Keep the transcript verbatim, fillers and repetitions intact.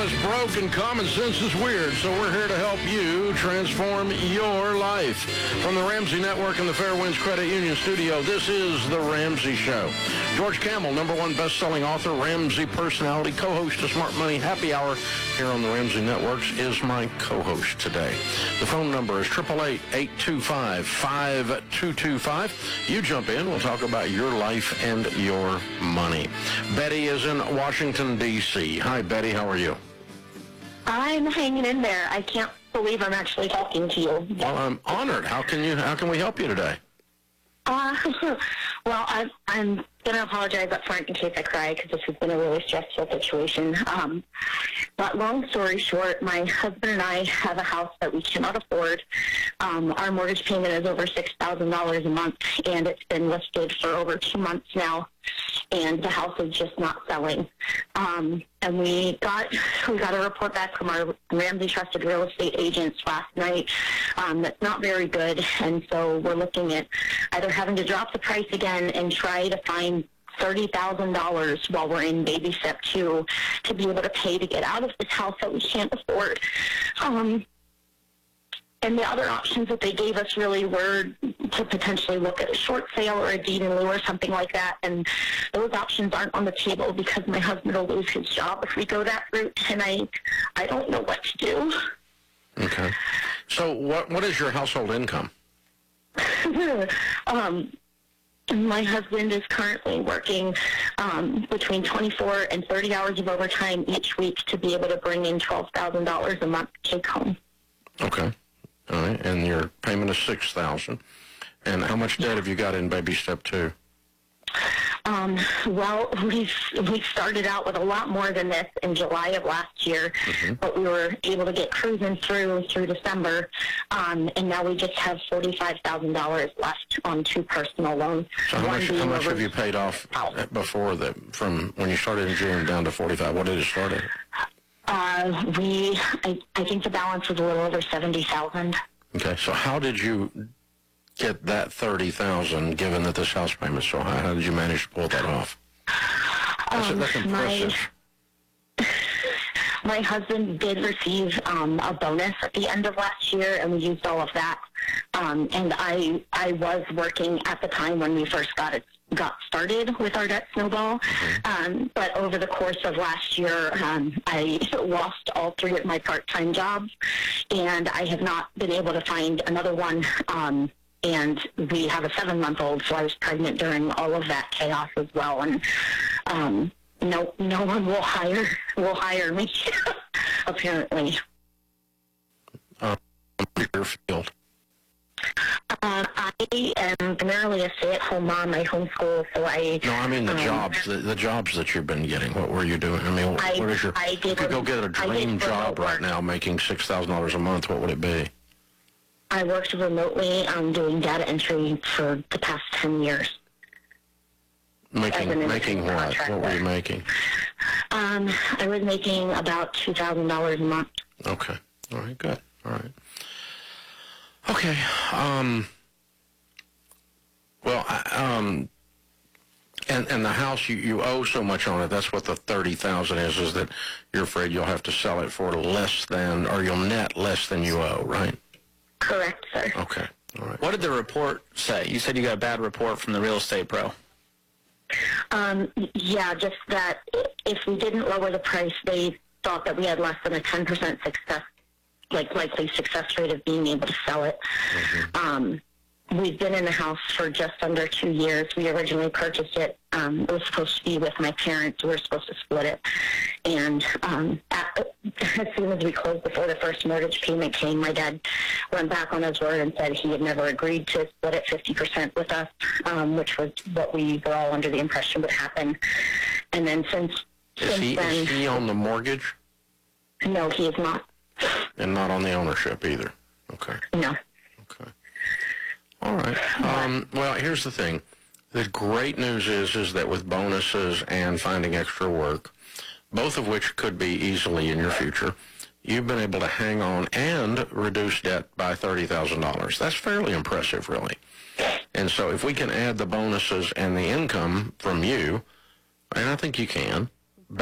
is broke and common sense is weird, so we're here to help you transform your life. From the Ramsey Network and the Fairwinds Credit Union Studio, this is The Ramsey Show. George Kamel, number one best-selling author, Ramsey personality, co-host of Smart Money Happy Hour here on the Ramsey Networks, is my co-host today. The phone number is eight eight eight, eight two five, five two two five. You jump in. We'll talk about your life and your money. Betty is in Washington, D C Hi, Betty. How are you? I'm hanging in there. I can't believe I'm actually talking to you. Well, I'm honored. How can you? How can we help you today? Uh, well, I, I'm going to apologize up front in case I cry because this has been a really stressful situation. Um, but long story short, my husband and I have a house that we cannot afford. Um, our mortgage payment is over six thousand dollars a month, and it's been listed for over two months now, and the house is just not selling. Um, and we got we got a report back from our Ramsey Trusted Real Estate agents last night um, that's not very good, and so we're looking at either having to drop the price again and try to find thirty thousand dollars while we're in baby step two to be able to pay to get out of this house that we can't afford. Um, and the other options that they gave us really were to potentially look at a short sale or a deed in lieu or something like that. And those options aren't on the table because my husband will lose his job if we go that route. And I, I don't know what to do. Okay. So what what is your household income? um, my husband is currently working um, between twenty-four and thirty hours of overtime each week to be able to bring in twelve thousand dollars a month to take home. Okay. All right. And your payment is six thousand dollars. And how much debt have you got in baby step two? Um, well, we we started out with a lot more than this in July of last year, mm-hmm. but we were able to get cruising through through December, um, and now we just have forty-five thousand dollars left on two personal loans. So how much, how much have you paid off before that, from when you started in June down to forty-five? What did it start at? Uh, we, I, I think the balance was a little over seventy thousand. Okay, so how did you get that thirty thousand dollars given that this house payment's so high? How did you manage to pull that off? That's, um, that's impressive. My, my husband did receive um, a bonus at the end of last year, and we used all of that. Um, and I I was working at the time when we first got it got started with our debt snowball. Mm-hmm. Um, but over the course of last year, um, I lost all three of my part-time jobs, and I have not been able to find another one. Um, and we have a seven-month-old, so I was pregnant during all of that chaos as well. And um, no, no one will hire will hire me, apparently. Uh, your field. Um, I am primarily a stay-at-home mom. I homeschool, so I... No, I mean the um, jobs, the, the jobs that you've been getting. What were you doing? I mean, what, I, what is your... I did, if you go get a dream job right now making six thousand dollars a month, what would it be? I worked remotely um, doing data entry for the past ten years. Making making what? What were you making? Um, I was making about two thousand dollars a month. Okay. All right, good. All right. Okay. Um, well, I, um, and and the house, you, you owe so much on it. That's what the thirty thousand is, is that you're afraid you'll have to sell it for less than, or you'll net less than you owe, right? Correct, sir. Okay. All right. What did the report say? You said you got a bad report from the real estate pro. Um, yeah, just that if we didn't lower the price, they thought that we had less than a ten percent success, like likely success rate of being able to sell it. Mm-hmm. Um, we've been in the house for just under two years. We originally purchased it. Um, it was supposed to be with my parents. We were supposed to split it. And um, at, as soon as we closed before the first mortgage payment came, my dad went back on his word and said he had never agreed to split it fifty percent with us, um, which was what we were all under the impression would happen. And then since, is since he, then... Is he on the mortgage? No, he is not. And not on the ownership either? Okay. No. Okay. All right. Um, well, here's the thing. The great news is, is that with bonuses and finding extra work, both of which could be easily in your future, you've been able to hang on and reduce debt by thirty thousand dollars. That's fairly impressive, really. And so if we can add the bonuses and the income from you, and I think you can,